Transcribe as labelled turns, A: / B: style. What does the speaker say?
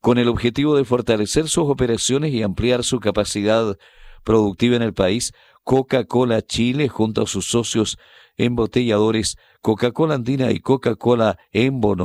A: Con el objetivo de fortalecer sus operaciones y ampliar su capacidad productiva en el país, Coca-Cola Chile, junto a sus socios embotelladores Coca-Cola Andina y Coca-Cola Embo